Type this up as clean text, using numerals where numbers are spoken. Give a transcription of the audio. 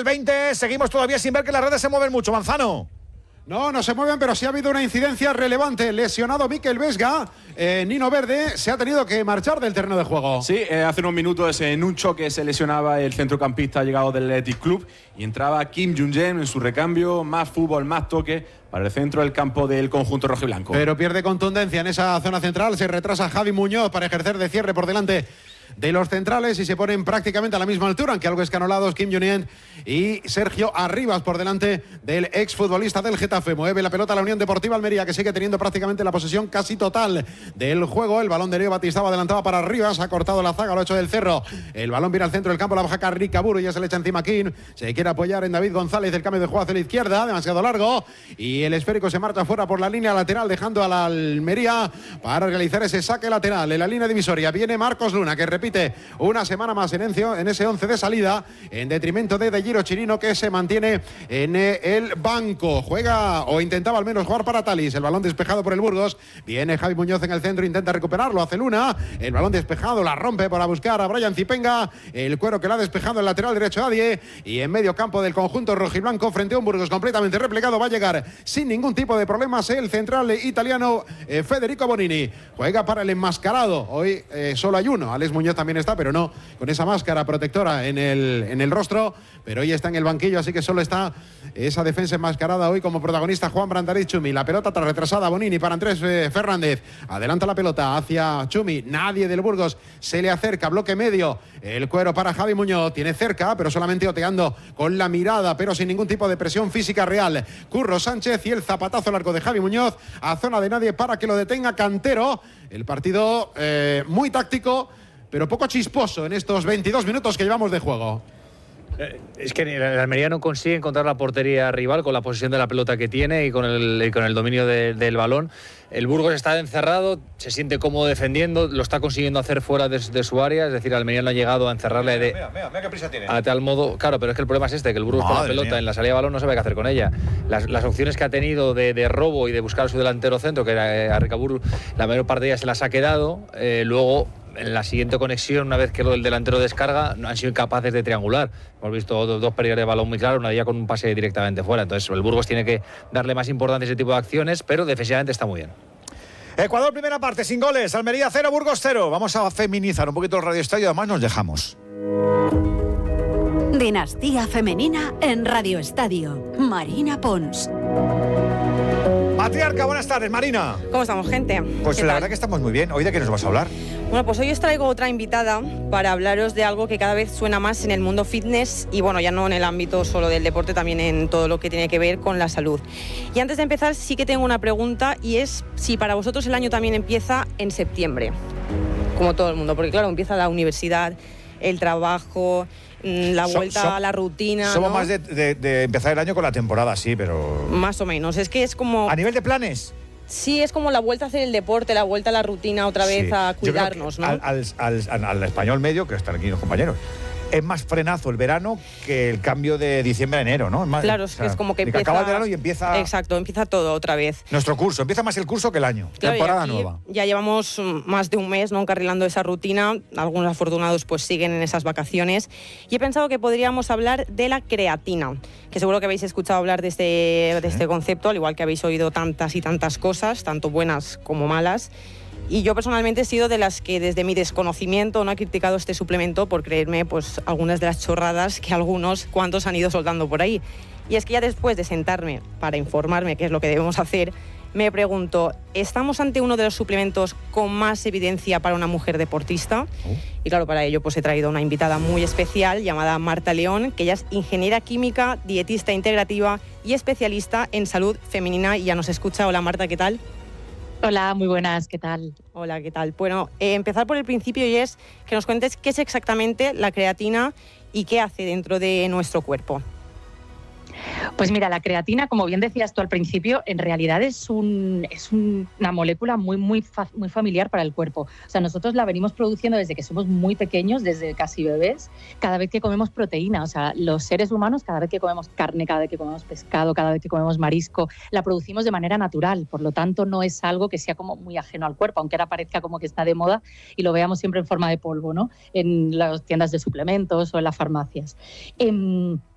el 20. Seguimos todavía sin ver que las redes se mueven mucho. Manzano. No se mueven, pero sí ha habido una incidencia relevante. Lesionado Mikel Vesga, Nino Verde se ha tenido que marchar del terreno de juego. Sí, hace unos minutos en un choque se lesionaba el centrocampista llegado del Athletic Club y entraba Kim Jung-jae en su recambio. Más fútbol, más toque para el centro del campo del conjunto rojiblanco. Pero pierde contundencia en esa zona central. Se retrasa Javi Muñoz para ejercer de cierre por delante de los centrales y se ponen prácticamente a la misma altura, aunque algo escanolados Kim Jong-un y Sergio Arribas por delante del exfutbolista del Getafe. Mueve la pelota la Unión Deportiva Almería, que sigue teniendo prácticamente la posesión casi total del juego. El balón de Leo Batistao adelantaba para Arribas, ha cortado la zaga, lo ha hecho del Cerro. El balón viene al centro del campo, la baja Carricaburu y ya se le echa encima a Kim. Se quiere apoyar en David González, el cambio de juego hacia la izquierda, demasiado largo, y el esférico se marcha fuera por la línea lateral, dejando a la Almería para realizar ese saque lateral. En la línea divisoria viene Marcos Luna, que repite una semana más en ese 11 de salida, en detrimento de Giro Chirino, que se mantiene en el banco. Juega o intentaba al menos jugar para Talis. El balón despejado por el Burgos. Viene Javi Muñoz en el centro, intenta recuperarlo, hace Luna. El balón despejado, la rompe para buscar a Brian Zipenga. El cuero que la ha despejado el lateral derecho Adie. Y en medio campo del conjunto rojiblanco, frente a un Burgos completamente replegado, va a llegar sin ningún tipo de problemas el central italiano Federico Bonini. Juega para el enmascarado. Hoy solo hay uno. Alex Muñoz también está, pero no con esa máscara protectora en el rostro, pero hoy está en el banquillo, así que solo está esa defensa enmascarada hoy como protagonista Juan Brandariz Chumi. La pelota tras retrasada, Bonini para Andrés Fernández, adelanta la pelota hacia Chumi, nadie del Burgos se le acerca, bloque medio, el cuero para Javi Muñoz, tiene cerca, pero solamente oteando con la mirada, pero sin ningún tipo de presión física real. Curro Sánchez y el zapatazo largo de Javi Muñoz a zona de nadie para que lo detenga Cantero. El partido muy táctico, pero poco chisposo en estos 22 minutos que llevamos de juego. Es que el Almería no consigue encontrar la portería rival con la posesión de la pelota que tiene y con el dominio del balón. El Burgos está encerrado, se siente cómodo defendiendo, lo está consiguiendo hacer fuera de su área, es decir, Almería no ha llegado a encerrarle mira qué prisa tiene. A tal modo, claro, pero es que el problema es que el Burgos con la pelota en la salida de balón no sabe qué hacer con ella. Las opciones que ha tenido de robo y de buscar a su delantero centro, que era Arricaburu, la mayor parte de ellas se las ha quedado, luego en la siguiente conexión, una vez que el delantero descarga, no han sido incapaces de triangular. Hemos visto dos pérdidas de balón muy claras, una de ellas con un pase directamente fuera. Entonces el Burgos tiene que darle más importancia a ese tipo de acciones, pero defensivamente está muy bien. Ecuador, primera parte, sin goles. Almería 0, Burgos 0. Vamos a feminizar un poquito el Radio Estadio, además nos dejamos. Dinastía femenina en Radio Estadio. Marina Pons. Matriarca, buenas tardes, Marina. ¿Cómo estamos, gente? Pues la verdad que estamos muy bien. ¿Hoy de qué nos vas a hablar? Bueno, pues hoy os traigo otra invitada para hablaros de algo que cada vez suena más en el mundo fitness y bueno, ya no en el ámbito solo del deporte, también en todo lo que tiene que ver con la salud. Y antes de empezar, sí que tengo una pregunta y es si para vosotros el año también empieza en septiembre, como todo el mundo, porque claro, empieza la universidad, el trabajo, la vuelta a la rutina. Somos ¿no? más de empezar el año con la temporada, sí, pero... Más o menos, es que es como... ¿A nivel de planes? Sí, es como la vuelta a hacer el deporte, la vuelta a la rutina otra vez, sí, a cuidarnos, ¿no? Al español medio, que están aquí los compañeros, es más frenazo el verano que el cambio de diciembre a enero, ¿no? Es más, claro, es como que empieza... acaba el verano y empieza... Exacto, empieza todo otra vez. Nuestro curso, empieza más el curso que el año. Claro, temporada nueva. Ya llevamos más de un mes, ¿no?, encarrilando esa rutina. Algunos afortunados pues siguen en esas vacaciones. Y he pensado que podríamos hablar de la creatina, que seguro que habéis escuchado hablar de este concepto, al igual que habéis oído tantas y tantas cosas, tanto buenas como malas. Y yo personalmente he sido de las que desde mi desconocimiento no he criticado este suplemento por creerme pues algunas de las chorradas que algunos cuantos han ido soltando por ahí. Y es que ya después de sentarme para informarme qué es lo que debemos hacer, me pregunto, ¿estamos ante uno de los suplementos con más evidencia para una mujer deportista? Y claro, para ello pues he traído una invitada muy especial llamada Marta León, que ella es ingeniera química, dietista integrativa y especialista en salud femenina y ya nos escucha. Hola Marta, ¿qué tal? Hola, muy buenas, ¿qué tal? Hola, ¿qué tal? Bueno, empezar por el principio y es que nos cuentes qué es exactamente la creatina y qué hace dentro de nuestro cuerpo. Pues mira, la creatina, como bien decías tú al principio, en realidad es una molécula muy familiar para el cuerpo. O sea, nosotros la venimos produciendo desde que somos muy pequeños, desde casi bebés, cada vez que comemos proteína. O sea, los seres humanos, cada vez que comemos carne, cada vez que comemos pescado, cada vez que comemos marisco, la producimos de manera natural. Por lo tanto, no es algo que sea como muy ajeno al cuerpo, aunque ahora parezca como que está de moda y lo veamos siempre en forma de polvo, ¿no?, en las tiendas de suplementos o en las farmacias.